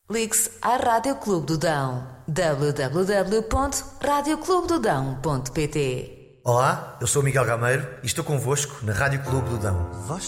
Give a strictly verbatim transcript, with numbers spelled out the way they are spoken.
Ligue-se à Rádio Clube do Dão. w w w ponto rádio clube do dão ponto p t. Olá, eu sou o Miguel Gameiro e estou convosco na Rádio Clube do Dão.